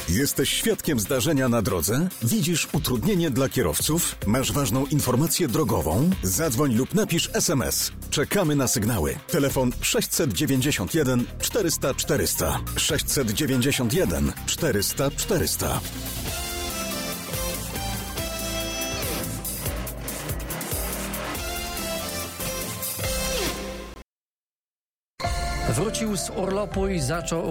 Jesteś świadkiem zdarzenia na drodze? Widzisz utrudnienie dla kierowców? Masz ważną informację drogową? Zadzwoń lub napisz SMS. Czekamy na sygnały. Telefon 691 400 400. 691 400 400. Wrócił z urlopu i zaczął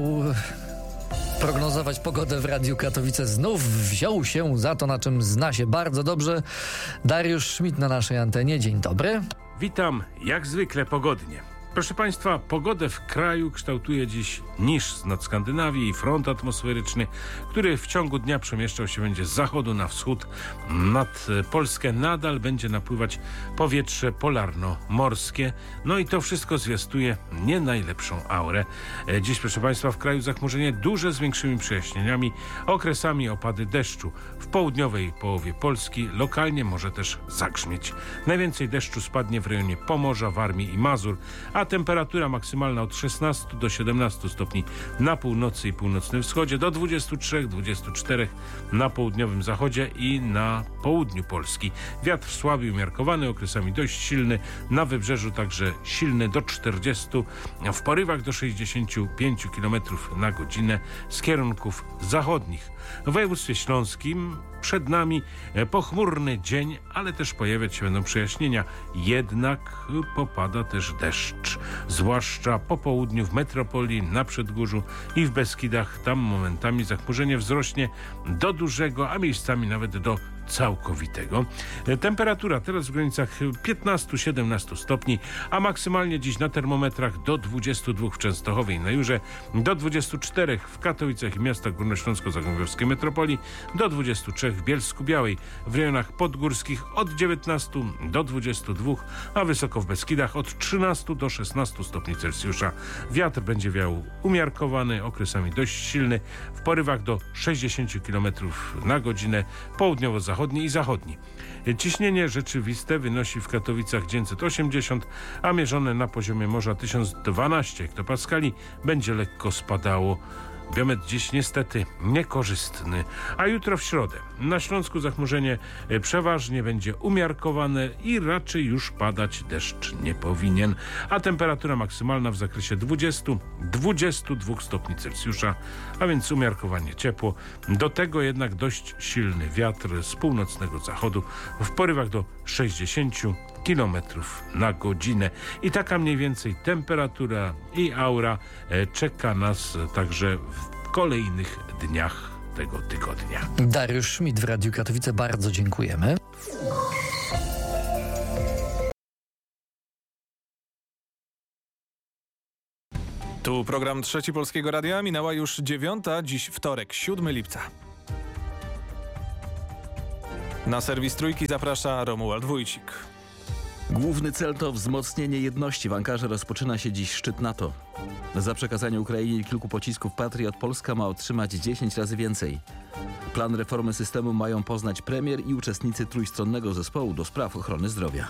prognozować pogodę w Radiu Katowice. Znów wziął się za to, na czym zna się bardzo dobrze. Dariusz Schmidt na naszej antenie. Dzień dobry. Witam, jak zwykle pogodnie. Proszę Państwa, pogodę w kraju kształtuje dziś niż z nad Skandynawii i front atmosferyczny, który w ciągu dnia przemieszczał się będzie z zachodu na wschód. Nad Polskę nadal będzie napływać powietrze polarno-morskie. No i to wszystko zwiastuje nie najlepszą aurę. Dziś, proszę Państwa, w kraju zachmurzenie duże z większymi przejaśnieniami, okresami opady deszczu. W południowej połowie Polski lokalnie może też zagrzmieć. Najwięcej deszczu spadnie w rejonie Pomorza, Warmii i Mazur, a temperatura maksymalna od 16 do 17 stopni na północy i północnym wschodzie, do 23-24 na południowym zachodzie i na południu Polski. Wiatr słaby umiarkowany, okresami dość silny, na wybrzeżu także silny do 40, w porywach do 65 km na godzinę z kierunków zachodnich. W województwie śląskim przed nami pochmurny dzień, ale też pojawiać się będą przejaśnienia. Jednak popada też deszcz, zwłaszcza po południu w metropolii, na Przedgórzu i w Beskidach. Tam momentami zachmurzenie wzrośnie do dużego, a miejscami nawet do całkowitego. Temperatura teraz w granicach 15-17 stopni, a maksymalnie dziś na termometrach do 22 w Częstochowie i na Jurze, do 24 w Katowicach i miastach górnośląsko-zagłębiowskiej metropolii, do 23 w Bielsku-Białej, w rejonach podgórskich od 19 do 22, a wysoko w Beskidach od 13 do 16 stopni Celsjusza. Wiatr będzie wiał umiarkowany, okresami dość silny, w porywach do 60 km na godzinę, południowo-zachodni i zachodni. Ciśnienie rzeczywiste wynosi w Katowicach 980, a mierzone na poziomie morza 1012 hektopaskali. Będzie lekko spadało. Biometr dziś niestety niekorzystny. A jutro w środę na Śląsku zachmurzenie przeważnie będzie umiarkowane i raczej już padać deszcz nie powinien. A temperatura maksymalna w zakresie 20-22 stopni Celsjusza, a więc umiarkowanie ciepło. Do tego jednak dość silny wiatr z północnego zachodu w porywach do 60 km na godzinę. I taka mniej więcej temperatura i aura czeka nas także w kolejnych dniach tego tygodnia. Dariusz Schmidt w Radiu Katowice. Bardzo dziękujemy. Tu program Trzeci Polskiego Radia. Minęła już 9, dziś wtorek, 7 lipca. Na serwis Trójki zaprasza Romuald Wójcik. Główny cel to wzmocnienie jedności. W Ankarze rozpoczyna się dziś szczyt NATO. Za przekazanie Ukrainie kilku pocisków Patriot Polska ma otrzymać 10 razy więcej. Plan reformy systemu mają poznać premier i uczestnicy trójstronnego zespołu do spraw ochrony zdrowia.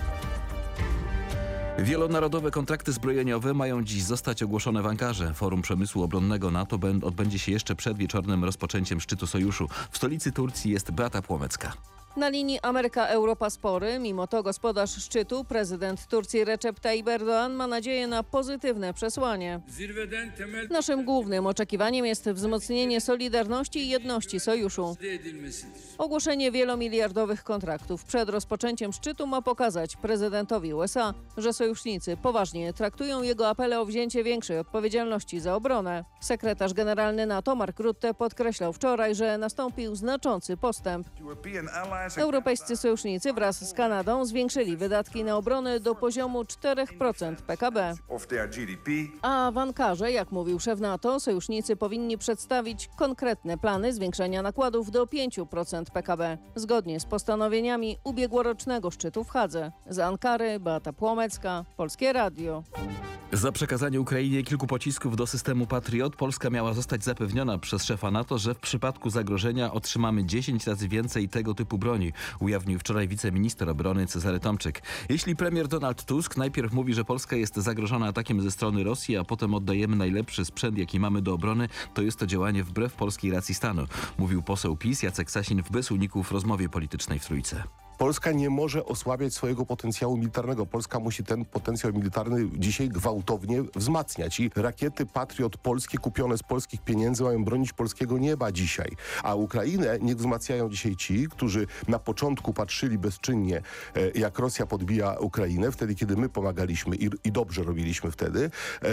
Wielonarodowe kontrakty zbrojeniowe mają dziś zostać ogłoszone w Ankarze. Forum Przemysłu Obronnego NATO odbędzie się jeszcze przed wieczornym rozpoczęciem szczytu sojuszu. W stolicy Turcji jest Beata Płomecka. Na linii Ameryka-Europa spory, mimo to gospodarz szczytu, prezydent Turcji Recep Tayyip Erdoğan ma nadzieję na pozytywne przesłanie. Naszym głównym oczekiwaniem jest wzmocnienie solidarności i jedności sojuszu. Ogłoszenie wielomiliardowych kontraktów przed rozpoczęciem szczytu ma pokazać prezydentowi USA, że sojusznicy poważnie traktują jego apele o wzięcie większej odpowiedzialności za obronę. Sekretarz generalny NATO Mark Rutte podkreślał wczoraj, że nastąpił znaczący postęp. Europejscy sojusznicy wraz z Kanadą zwiększyli wydatki na obronę do poziomu 4% PKB. A w Ankarze, jak mówił szef NATO, sojusznicy powinni przedstawić konkretne plany zwiększenia nakładów do 5% PKB, zgodnie z postanowieniami ubiegłorocznego szczytu w Hadze. Z Ankary Beata Płomecka, Polskie Radio. Za przekazanie Ukrainie kilku pocisków do systemu Patriot Polska miała zostać zapewniona przez szefa NATO, że w przypadku zagrożenia otrzymamy 10 razy więcej tego typu broni. broni, ujawnił wczoraj wiceminister obrony Cezary Tomczyk. Jeśli premier Donald Tusk najpierw mówi, że Polska jest zagrożona atakiem ze strony Rosji, a potem oddajemy najlepszy sprzęt, jaki mamy do obrony, to jest to działanie wbrew polskiej racji stanu, mówił poseł PiS Jacek Sasin w bez uników rozmowie politycznej w Trójce. Polska nie może osłabiać swojego potencjału militarnego. Polska musi ten potencjał militarny dzisiaj gwałtownie wzmacniać. I rakiety Patriot polskie, kupione z polskich pieniędzy, mają bronić polskiego nieba dzisiaj. A Ukrainę niech wzmacniają dzisiaj ci, którzy na początku patrzyli bezczynnie, jak Rosja podbija Ukrainę, wtedy kiedy my pomagaliśmy i dobrze robiliśmy wtedy,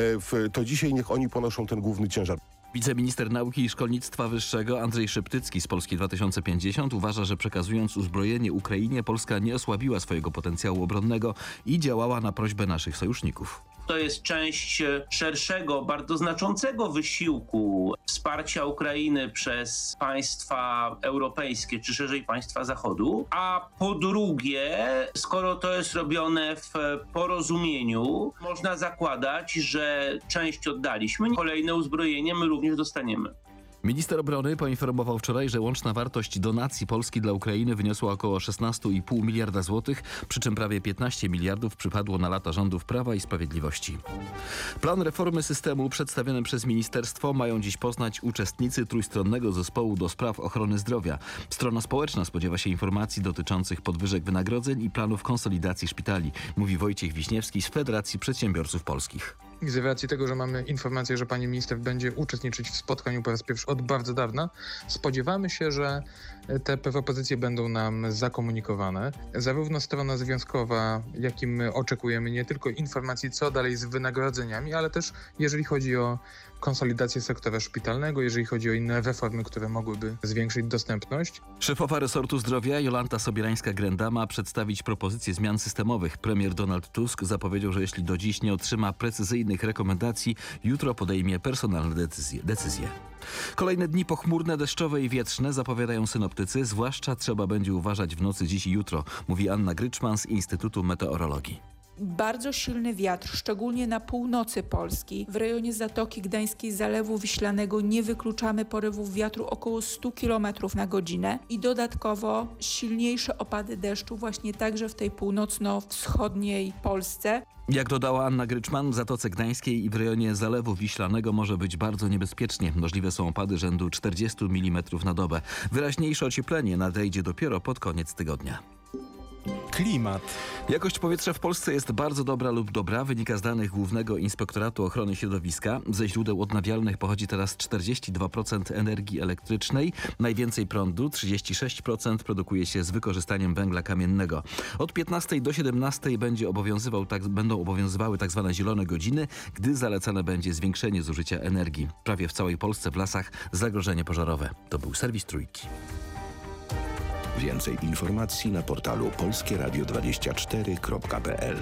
to dzisiaj niech oni ponoszą ten główny ciężar. Wiceminister Nauki i Szkolnictwa Wyższego Andrzej Szeptycki z Polski 2050 uważa, że przekazując uzbrojenie Ukrainie, Polska nie osłabiła swojego potencjału obronnego i działała na prośbę naszych sojuszników. To jest część szerszego, bardzo znaczącego wysiłku wsparcia Ukrainy przez państwa europejskie, czy szerzej państwa Zachodu. A po drugie, skoro to jest robione w porozumieniu, można zakładać, że część oddaliśmy, kolejne uzbrojenie my również dostaniemy. Minister obrony poinformował wczoraj, że łączna wartość donacji Polski dla Ukrainy wyniosła około 16,5 miliarda złotych, przy czym prawie 15 miliardów przypadło na lata rządów Prawa i Sprawiedliwości. Plan reformy systemu przedstawiony przez ministerstwo mają dziś poznać uczestnicy trójstronnego zespołu do spraw ochrony zdrowia. Strona społeczna spodziewa się informacji dotyczących podwyżek wynagrodzeń i planów konsolidacji szpitali, mówi Wojciech Wiśniewski z Federacji Przedsiębiorców Polskich. Z racji tego, że mamy informację, że pani minister będzie uczestniczyć w spotkaniu po raz pierwszy od bardzo dawna, spodziewamy się, że te propozycje będą nam zakomunikowane. Zarówno strona związkowa, jak i my oczekujemy nie tylko informacji, co dalej z wynagrodzeniami, ale też jeżeli chodzi o konsolidację sektora szpitalnego, jeżeli chodzi o inne reformy, które mogłyby zwiększyć dostępność. Szefowa resortu zdrowia Jolanta Sobierańska-Grenda ma przedstawić propozycje zmian systemowych. Premier Donald Tusk zapowiedział, że jeśli do dziś nie otrzyma precyzyjnych rekomendacji, jutro podejmie personalne decyzje. Kolejne dni pochmurne, deszczowe i wietrzne zapowiadają synoptycy, zwłaszcza trzeba będzie uważać w nocy dziś i jutro, mówi Anna Gryczman z Instytutu Meteorologii. Bardzo silny wiatr, szczególnie na północy Polski. W rejonie Zatoki Gdańskiej, Zalewu Wiślanego nie wykluczamy porywów wiatru około 100 km na godzinę i dodatkowo silniejsze opady deszczu właśnie także w tej północno-wschodniej Polsce. Jak dodała Anna Gryczman, w Zatoce Gdańskiej i w rejonie Zalewu Wiślanego może być bardzo niebezpiecznie. Możliwe są opady rzędu 40 mm na dobę. Wyraźniejsze ocieplenie nadejdzie dopiero pod koniec tygodnia. Klimat. Jakość powietrza w Polsce jest bardzo dobra lub dobra, wynika z danych Głównego Inspektoratu Ochrony Środowiska. Ze źródeł odnawialnych pochodzi teraz 42% energii elektrycznej. Najwięcej prądu, 36%, produkuje się z wykorzystaniem węgla kamiennego. Od 15 do 17 będą obowiązywały tak zwane zielone godziny, gdy zalecane będzie zwiększenie zużycia energii. Prawie w całej Polsce w lasach zagrożenie pożarowe. To był serwis Trójki. Więcej informacji na portalu polskieradio24.pl.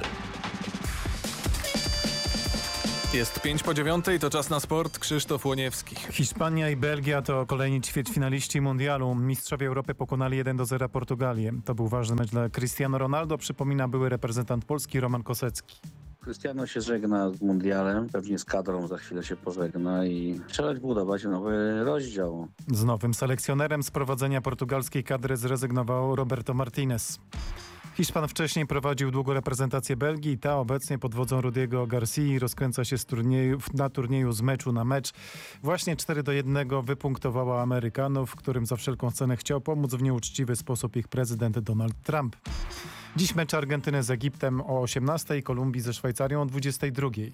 Jest 8:05, to czas na sport. Krzysztof Łoniewski. Hiszpania i Belgia to kolejni ćwierćfinaliści mundialu. Mistrzowie Europy pokonali 1-0 Portugalię. To był ważny mecz dla Cristiano Ronaldo, przypomina były reprezentant Polski Roman Kosecki. Cristiano się żegna z mundialem, pewnie z kadrą za chwilę się pożegna i trzeba budować nowy rozdział. Z nowym selekcjonerem z prowadzenia portugalskiej kadry zrezygnował Roberto Martinez. Hiszpan wcześniej prowadził długo reprezentację Belgii i ta obecnie pod wodzą Rudiego Garcii rozkręca się na turnieju z meczu na mecz. Właśnie 4-1 wypunktowała Amerykanów, którym za wszelką cenę chciał pomóc w nieuczciwy sposób ich prezydent Donald Trump. Dziś mecz Argentyny z Egiptem o 18:00 i Kolumbii ze Szwajcarią o 22:00.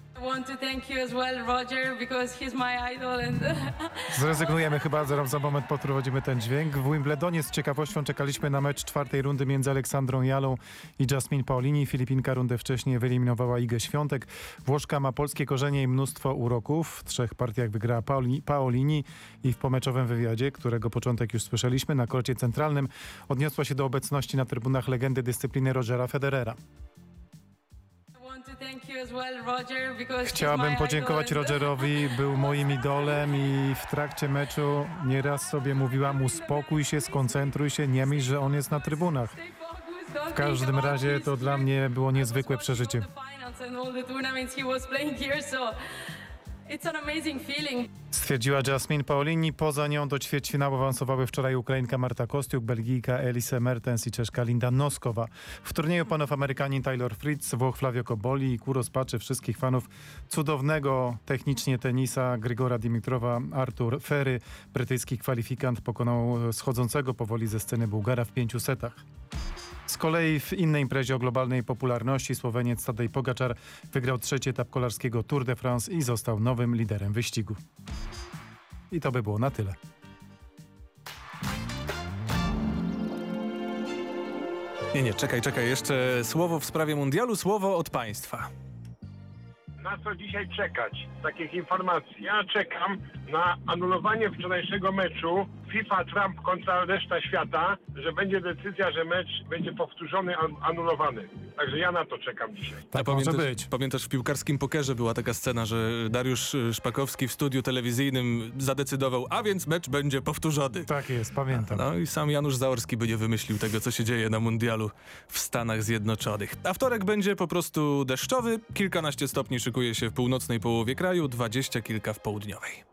Zrezygnujemy chyba, zaraz za moment podprowadzimy ten dźwięk. W Wimbledonie z ciekawością czekaliśmy na mecz czwartej rundy między Aleksandrą Jalą i Jasmine Paolini. Filipinka rundę wcześniej wyeliminowała Igę Świątek. Włoszka ma polskie korzenie i mnóstwo uroków. W 3 partiach wygrała Paolini i w pomeczowym wywiadzie, którego początek już słyszeliśmy, na korcie centralnym odniosła się do obecności na trybunach legendy dyscypliny Rogera Federera. Chciałabym podziękować Rogerowi, był moim idolem i w trakcie meczu nieraz sobie mówiłam: uspokój się, skoncentruj się, nie myśl, że on jest na trybunach. W każdym razie to dla mnie było niezwykłe przeżycie. It's an amazing feeling. Stwierdziła Jasmine Paolini. Poza nią do ćwierćfinału awansowały wczoraj Ukrainka Marta Kostiuk, Belgijka Elise Mertens i Czeszka Linda Noskowa. W turnieju panów Amerykanin Taylor Fritz, Włoch Flavio Koboli i ku rozpaczy wszystkich fanów cudownego technicznie tenisa Grigora Dimitrowa Artur Ferry. Brytyjski kwalifikant pokonał schodzącego powoli ze sceny Bułgara w 5 setach. Z kolei w innej imprezie o globalnej popularności Słoweniec Tadej Pogaczar wygrał 3. etap kolarskiego Tour de France i został nowym liderem wyścigu. I to by było na tyle. Nie, czekaj, jeszcze słowo w sprawie mundialu, słowo od państwa. Na co dzisiaj czekać? Takich informacji. Ja czekam na anulowanie wczorajszego meczu FIFA Trump kontra reszta świata, że będzie decyzja, że mecz będzie powtórzony, anulowany. Także ja na to czekam dzisiaj. Tak może być. Pamiętasz, w piłkarskim pokerze była taka scena, że Dariusz Szpakowski w studiu telewizyjnym zadecydował, a więc mecz będzie powtórzony. Tak jest, pamiętam. No i sam Janusz Zaorski by nie wymyślił tego, co się dzieje na mundialu w Stanach Zjednoczonych. A wtorek będzie po prostu deszczowy, kilkanaście stopni szykuje się w północnej połowie kraju, 20 kilka w południowej.